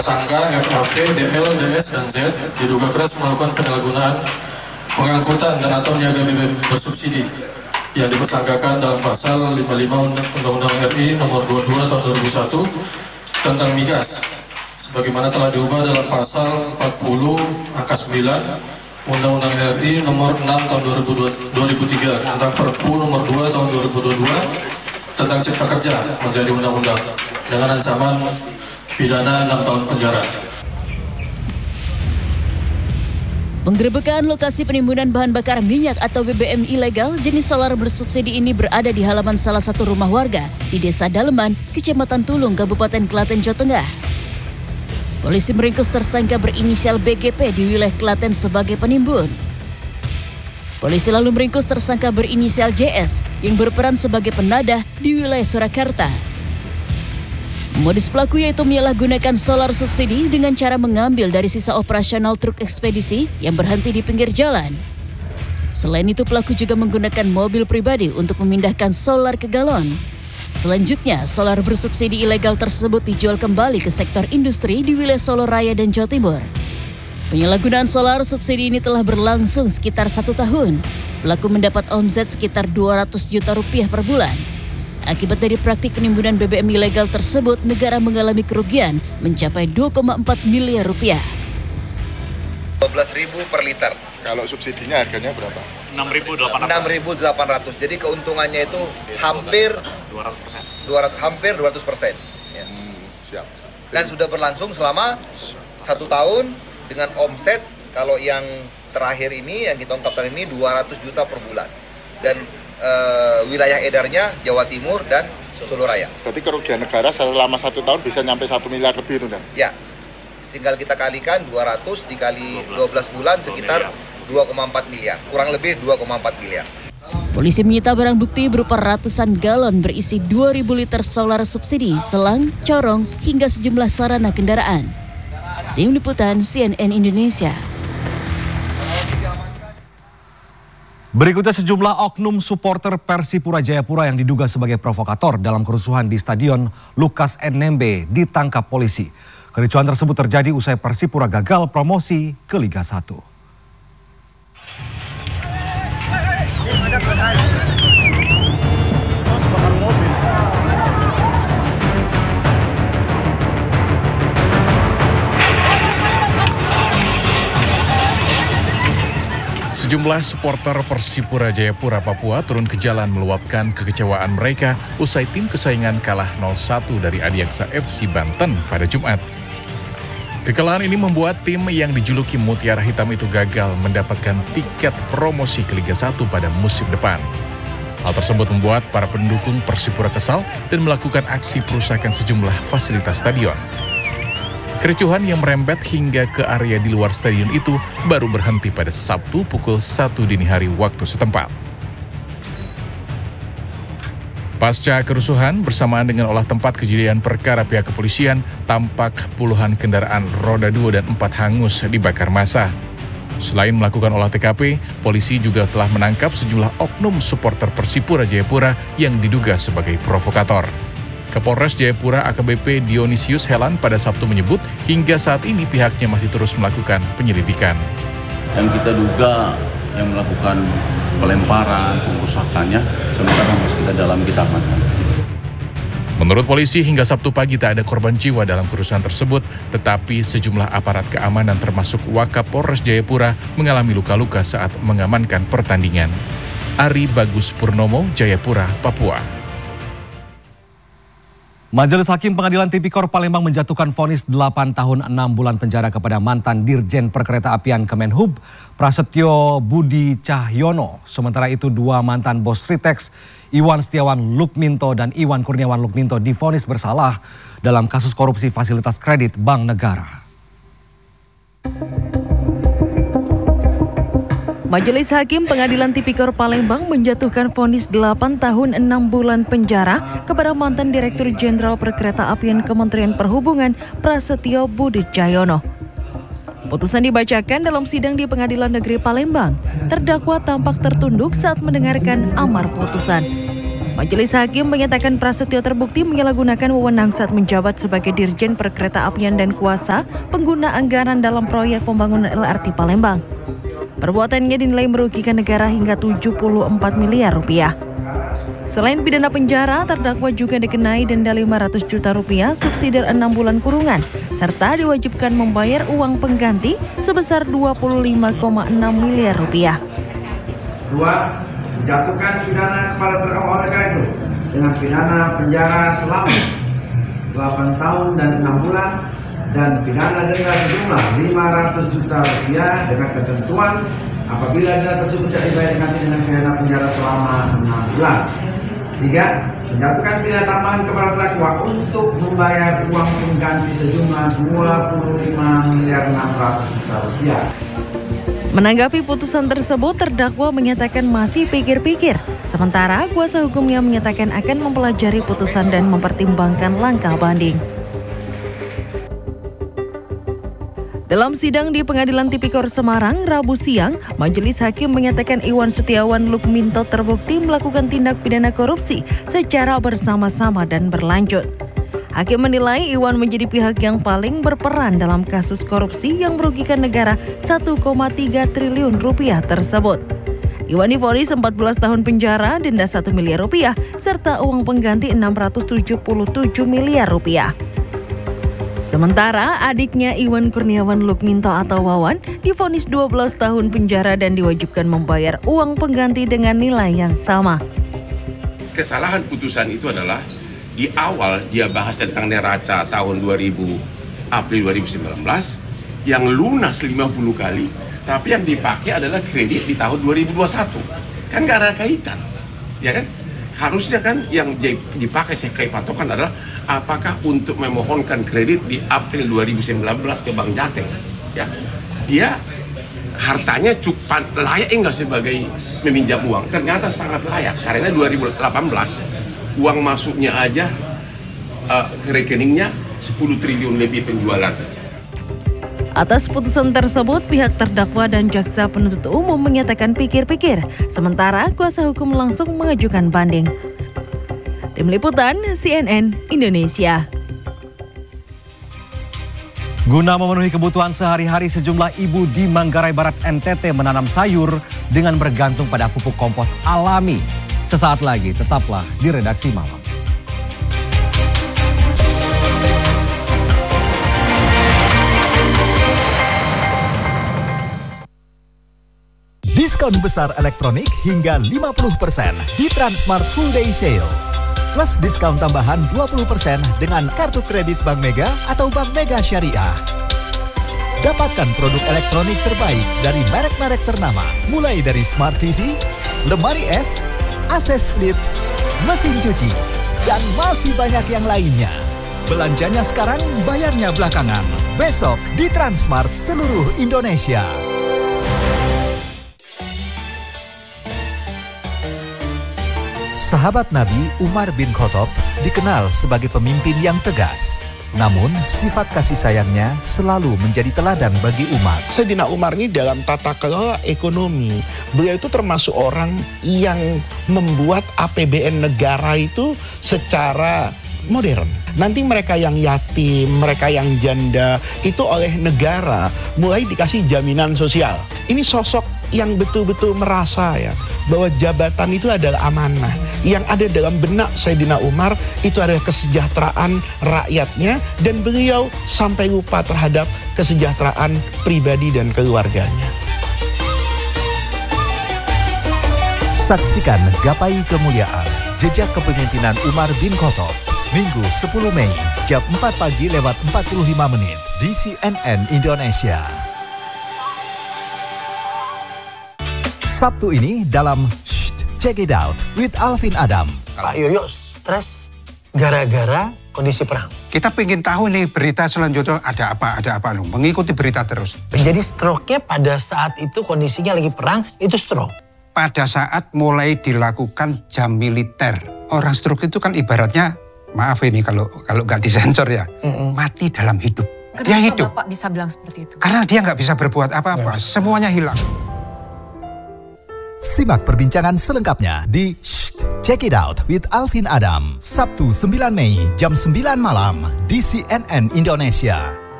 tersangka FAP, DL, DS, dan Z diduga keras melakukan penyalahgunaan pengangkutan dan atau niaga BBM bersubsidi yang dipersangkakan dalam pasal 55 Undang-Undang RI nomor 22 tahun 2001 tentang migas, sebagaimana telah diubah dalam pasal 40 angka 9 Undang-Undang RI nomor 6 tahun 2003 tentang Perpu nomor 2 tahun 2022 tentang Cipta Kerja menjadi undang-undang dengan ancaman pidana 6 tahun penjara. Penggerebekan lokasi penimbunan bahan bakar minyak atau BBM ilegal jenis solar bersubsidi ini berada di halaman salah satu rumah warga di Desa Daleman, Kecamatan Tulung, Kabupaten Klaten, Jawa Tengah. Polisi meringkus tersangka berinisial BGP di wilayah Klaten sebagai penimbun. Polisi lalu meringkus tersangka berinisial JS yang berperan sebagai penadah di wilayah Surakarta. Modus pelaku yaitu menyalahgunakan solar subsidi dengan cara mengambil dari sisa operasional truk ekspedisi yang berhenti di pinggir jalan. Selain itu, pelaku juga menggunakan mobil pribadi untuk memindahkan solar ke galon. Selanjutnya, solar bersubsidi ilegal tersebut dijual kembali ke sektor industri di wilayah Solo Raya dan Jawa Timur. Penyalahgunaan solar subsidi ini telah berlangsung sekitar 1 tahun. Pelaku mendapat omset sekitar 200 juta rupiah per bulan. Akibat dari praktik penimbunan BBM ilegal tersebut, negara mengalami kerugian mencapai 2,4 miliar rupiah. 12.000 per liter. Kalau subsidinya harganya berapa? 6.800. Jadi keuntungannya itu hampir 200%. Ya. Siap. Dan sudah berlangsung selama 1 tahun dengan omset kalau yang terakhir ini yang kita ungkapkan ini 200 juta per bulan. Dan wilayah edarnya Jawa Timur dan Solo Raya. Berarti kerugian negara selama 1 tahun bisa nyampe 1 miliar lebih itu, Dan? Ya, tinggal kita kalikan 200 dikali 12 bulan sekitar 2,4 miliar, kurang lebih 2,4 miliar. Polisi menyita barang bukti berupa ratusan galon berisi 2.000 liter solar subsidi, selang, corong, hingga sejumlah sarana kendaraan. Tim Liputan CNN Indonesia. Berikutnya sejumlah oknum supporter Persipura Jayapura yang diduga sebagai provokator dalam kerusuhan di Stadion Lukas NMB ditangkap polisi. Kericuhan tersebut terjadi usai Persipura gagal promosi ke Liga 1. Sejumlah supporter Persipura Jayapura Papua turun ke jalan meluapkan kekecewaan mereka usai tim kesayangan kalah 0-1 dari Adiaksa FC Banten pada Jumat. Kekalahan ini membuat tim yang dijuluki Mutiara Hitam itu gagal mendapatkan tiket promosi ke Liga 1 pada musim depan. Hal tersebut membuat para pendukung Persipura kesal dan melakukan aksi perusakan sejumlah fasilitas stadion. Kericuhan yang merembet hingga ke area di luar stadion itu baru berhenti pada Sabtu pukul 1 dini hari waktu setempat. Pasca kerusuhan bersamaan dengan olah tempat kejadian perkara pihak kepolisian, tampak puluhan kendaraan roda 2 dan 4 hangus dibakar massa. Selain melakukan olah TKP, polisi juga telah menangkap sejumlah oknum supporter Persipura Jayapura yang diduga sebagai provokator. Kapolres Jayapura AKBP Dionisius Helan pada Sabtu menyebut hingga saat ini pihaknya masih terus melakukan penyelidikan. Yang kita duga yang melakukan pelemparan, pengusakannya, sementara masih kita dalami, kita amankan. Menurut polisi hingga Sabtu pagi tak ada korban jiwa dalam kerusuhan tersebut, tetapi sejumlah aparat keamanan termasuk Wakapolres Jayapura mengalami luka-luka saat mengamankan pertandingan. Ari Bagus Purnomo, Jayapura, Papua. Majelis Hakim Pengadilan Tipikor Palembang menjatuhkan vonis 8 tahun 6 bulan penjara kepada mantan Dirjen Perkeretaapian Kemenhub, Prasetyo Budi Cahyono. Sementara itu 2 mantan bos Ritex, Iwan Setiawan Lukminto dan Iwan Kurniawan Lukminto divonis bersalah dalam kasus korupsi fasilitas kredit Bank Negara. Majelis Hakim Pengadilan Tipikor Palembang menjatuhkan vonis 8 tahun 6 bulan penjara kepada mantan Direktur Jenderal Perkeretaapian Kementerian Perhubungan Prasetyo Budi Cahyono. Putusan dibacakan dalam sidang di Pengadilan Negeri Palembang. Terdakwa tampak tertunduk saat mendengarkan amar putusan. Majelis Hakim menyatakan Prasetyo terbukti menyalahgunakan wewenang saat menjabat sebagai Dirjen Perkeretaapian dan kuasa pengguna anggaran dalam proyek pembangunan LRT Palembang. Perbuatannya dinilai merugikan negara hingga 74 miliar rupiah. Selain pidana penjara, terdakwa juga dikenai denda 500 juta rupiah, subsidi 6 bulan kurungan, serta diwajibkan membayar uang pengganti sebesar 25,6 miliar rupiah. 2. Menjatuhkan pidana kepada terdakwa negara itu dengan pidana penjara selama 8 tahun dan 6 bulan dan pidana denda sejumlah 500 juta rupiah dengan ketentuan apabila denda tersebut tidak dibayar ganti dengan pidana penjara selama 6 bulan. 3. Menjatuhkan pidana tambahan kepada terdakwa untuk membayar uang pengganti sejumlah 25 miliar 600 juta rupiah. Menanggapi putusan tersebut, terdakwa menyatakan masih pikir-pikir. Sementara kuasa hukumnya menyatakan akan mempelajari putusan dan mempertimbangkan langkah banding. Dalam sidang di Pengadilan Tipikor Semarang, Rabu siang, Majelis Hakim menyatakan Iwan Setiawan Lukminto terbukti melakukan tindak pidana korupsi secara bersama-sama dan berlanjut. Hakim menilai Iwan menjadi pihak yang paling berperan dalam kasus korupsi yang merugikan negara 1,3 triliun rupiah tersebut. Iwan divonis 14 tahun penjara, denda 1 miliar rupiah, serta uang pengganti 677 miliar rupiah. Sementara adiknya Iwan Kurniawan Lukminto atau Wawan divonis 12 tahun penjara dan diwajibkan membayar uang pengganti dengan nilai yang sama. Kesalahan putusan itu adalah di awal dia bahas tentang neraca tahun April 2019 yang lunas 50 kali, tapi yang dipakai adalah kredit di tahun 2021. Kan gak ada kaitan, ya kan? Harusnya kan yang dipakai sebagai patokan adalah apakah untuk memohonkan kredit di April 2019 ke Bank Jateng, ya dia hartanya cukup layak enggak sebagai meminjam uang? Ternyata sangat layak karena 2018 uang masuknya aja ke rekeningnya 10 triliun lebih penjualan. Atas putusan tersebut, pihak terdakwa dan jaksa penuntut umum menyatakan pikir-pikir, sementara kuasa hukum langsung mengajukan banding. Tim Liputan CNN Indonesia. Guna memenuhi kebutuhan sehari-hari, sejumlah ibu di Manggarai Barat NTT menanam sayur dengan bergantung pada pupuk kompos alami. Sesaat lagi, tetaplah di Redaksi Malam. Diskon besar elektronik hingga 50% di Transmart Full Day Sale. Plus diskon tambahan 20% dengan kartu kredit Bank Mega atau Bank Mega Syariah. Dapatkan produk elektronik terbaik dari merek-merek ternama, mulai dari Smart TV, lemari es, AC split, mesin cuci, dan masih banyak yang lainnya. Belanjanya sekarang, bayarnya belakangan. Besok di Transmart seluruh Indonesia. Sahabat Nabi Umar bin Khattab dikenal sebagai pemimpin yang tegas. Namun, sifat kasih sayangnya selalu menjadi teladan bagi umat. Sayyidina Umar ini dalam tata kelola ekonomi, beliau itu termasuk orang yang membuat APBN negara itu secara modern. Nanti mereka yang yatim, mereka yang janda, itu oleh negara mulai dikasih jaminan sosial. Ini sosok yang betul-betul merasa ya bahwa jabatan itu adalah amanah. Yang ada dalam benak Sayyidina Umar itu adalah kesejahteraan rakyatnya, dan beliau sampai lupa terhadap kesejahteraan pribadi dan keluarganya. Saksikan Gapai Kemuliaan, Jejak Kepemimpinan Umar bin Khattab, Minggu 10 Mei, jam 4 pagi lewat 45 menit di CNN Indonesia. Sabtu ini dalam Check It Out with Alvin Adam. Pak Yoyo stres gara-gara kondisi perang. Kita pengen tahu nih berita selanjutnya ada apa, mengikuti berita terus. Jadi stroke-nya pada saat itu kondisinya lagi perang, itu stroke. Pada saat mulai dilakukan jam militer, orang stroke itu kan ibaratnya, maaf ini kalau nggak disensor ya, mati dalam hidup. Kenapa dia hidup. Bapak bisa bilang seperti itu? Karena dia nggak bisa berbuat apa-apa, semuanya hilang. Simak perbincangan selengkapnya di Check It Out with Alvin Adam, Sabtu 9 Mei jam 9 malam di CNN Indonesia.